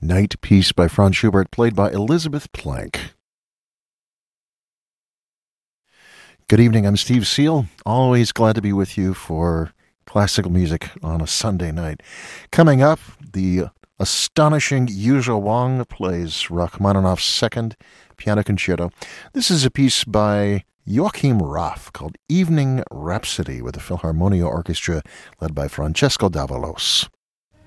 Night Piece by Franz Schubert, played by Elizabeth Plank. Good evening, I'm Steve Seal. Always glad to be with you for classical music on a Sunday night. Coming up, the astonishing Yuzhou Wang plays Rachmaninoff's second piano concerto. This is a piece by Joachim Raff called Evening Rhapsody with the Philharmonia Orchestra led by Francesco Davalos.